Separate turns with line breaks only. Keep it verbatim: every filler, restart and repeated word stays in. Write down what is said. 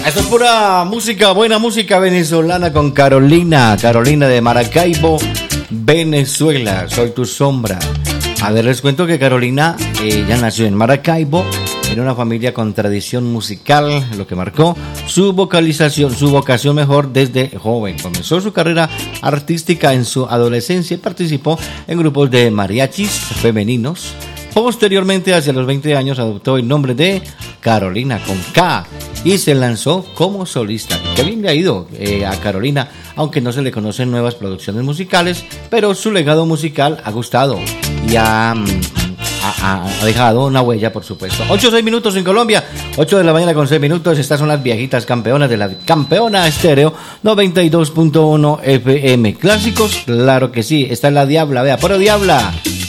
Esto es pura música, buena música venezolana con Carolina, Carolina de Maracaibo, Venezuela. Soy tu sombra. A ver, les cuento que Carolina eh, ya nació en Maracaibo, en una familia con tradición musical, lo que marcó su vocalización, su vocación mejor desde joven. Comenzó su carrera artística en su adolescencia y participó en grupos de mariachis femeninos. Posteriormente, hacia los veinte años, adoptó el nombre de Carolina con K y se lanzó como solista. Qué bien le ha ido eh, a Carolina, aunque no se le conocen nuevas producciones musicales, pero su legado musical ha gustado y ha, ha, ha dejado una huella, por supuesto. ocho o seis minutos en Colombia, ocho de la mañana con seis minutos. Estas son las viejitas campeonas de la Campeona Estéreo noventa y dos punto uno F M. Clásicos, claro que sí. Esta es la Diabla, vea, pero Diabla.